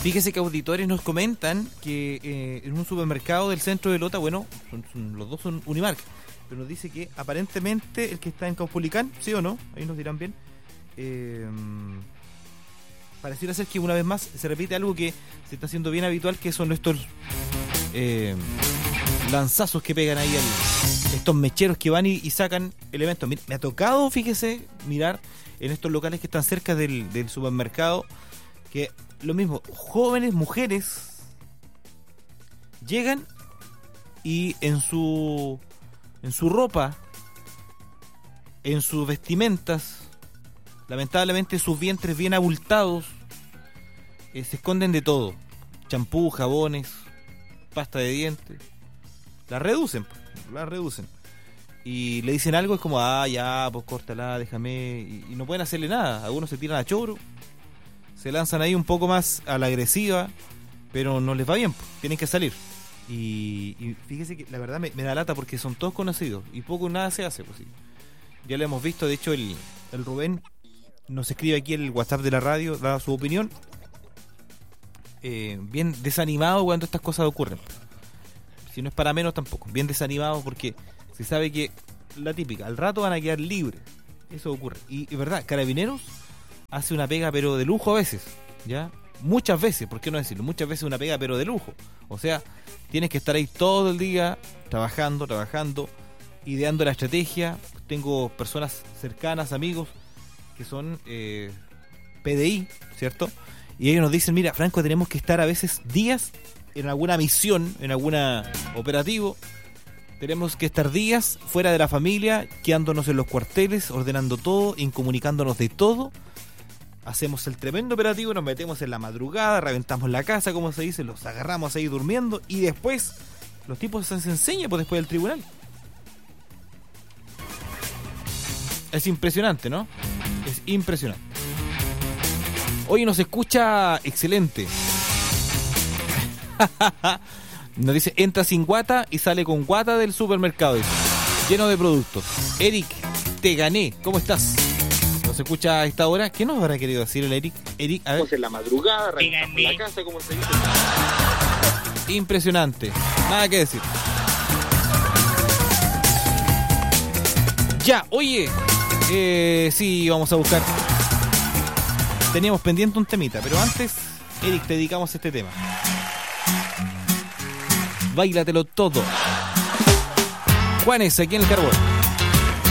Fíjese que auditores nos comentan que en un supermercado del centro de Lota, bueno, los dos son Unimark, pero nos dice que aparentemente el que está en Caupolicán, ¿sí o no? Ahí nos dirán bien. Pareciera ser que una vez más se repite algo que se está haciendo bien habitual, que son estos lanzazos que pegan ahí, estos mecheros que van y sacan elementos. Me ha tocado, fíjese, mirar en estos locales que están cerca del supermercado, que lo mismo, jóvenes, mujeres, llegan y en su ropa, en sus vestimentas, lamentablemente sus vientres bien abultados, se esconden de todo. Champú, jabones, pasta de dientes. Las reducen. Y le dicen algo, es como, ya, pues córtala, déjame. Y no pueden hacerle nada. Algunos se tiran a choro, se lanzan ahí un poco más a la agresiva, pero no les va bien, pues, tienen que salir. Y fíjese que la verdad me da lata porque son todos conocidos y poco nada se hace, pues sí. Ya lo hemos visto, de hecho el Rubén nos escribe aquí en el WhatsApp de la radio, da su opinión, bien desanimado cuando estas cosas ocurren. Si no es para menos tampoco, bien desanimado porque se sabe que la típica, al rato van a quedar libres, eso ocurre. Y verdad, Carabineros hace una pega pero de lujo a veces, ¿ya? Muchas veces, ¿por qué no decirlo? Muchas veces una pega pero de lujo. O sea, tienes que estar ahí todo el día trabajando, ideando la estrategia. Tengo personas cercanas, amigos, que son PDI, ¿cierto? Y ellos nos dicen, mira, Franco, tenemos que estar a veces días en alguna misión, en algún operativo. Tenemos que estar días fuera de la familia, quedándonos en los cuarteles, ordenando todo, incomunicándonos de todo. Hacemos el tremendo operativo, nos metemos en la madrugada, reventamos la casa, como se dice, los agarramos ahí durmiendo y después los tipos se enseñan pues, después del tribunal. Es impresionante, ¿no? Es impresionante. Hoy nos escucha excelente. Nos dice, entra sin guata y sale con guata del supermercado, dice, lleno de productos. Eric, te gané, ¿cómo estás? Nos escucha a esta hora. ¿Qué nos habrá querido decir el Eric? Eric, a ver. En la madrugada, reventamos la casa, como se dice. Impresionante, nada que decir. Ya, oye, sí, vamos a buscar. Teníamos pendiente un temita, pero antes, Eric, te dedicamos este tema. Báilatelo todo. Juanes, aquí en el Carbón.